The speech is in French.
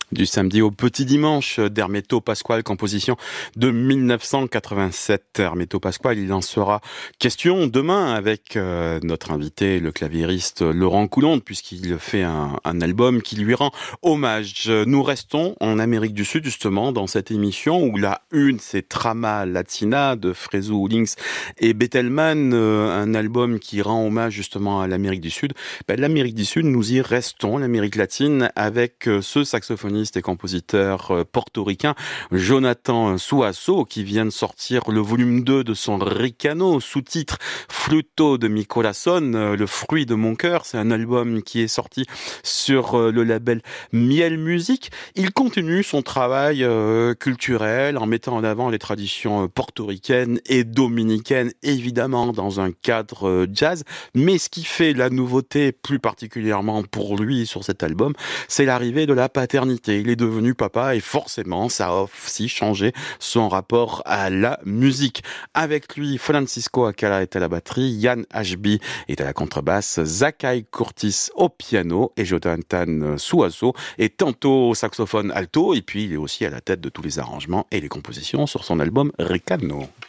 Du samedi au petit dimanche d'Hermeto Pasquale, composition de 1987. Hermeto Pasquale, il en sera question demain avec notre invité, le claviériste Laurent Coulonde, puisqu'il fait un album qui lui rend hommage. Nous restons en Amérique du Sud, justement, dans cette émission où la une, c'est Trama Latina de Freso Links et Bettelman, un album qui rend hommage justement à l'Amérique du Sud. L'Amérique du Sud, nous y restons, l'Amérique latine, avec ce saxophoniste et compositeur portoricain Jonathan Suazo qui vient de sortir le volume 2 de son Ricano, sous-titre Fruto de mi corazón, le fruit de mon cœur. C'est un album qui est sorti sur le label Miel Music. Il continue son travail culturel en mettant en avant les traditions portoricaines et dominicaines, évidemment dans un cadre jazz. Mais ce qui fait la nouveauté, plus particulièrement pour lui sur cet album, c'est l'arrivée de la paternité. Il est devenu papa et forcément, ça a aussi changé son rapport à la musique. Avec lui, Francisco Acala est à la batterie, Yann Ashby est à la contrebasse, Zakai Curtis au piano et Jonathan Suazo est tantôt au saxophone alto et puis il est aussi à la tête de tous les arrangements et les compositions sur son album Ricano.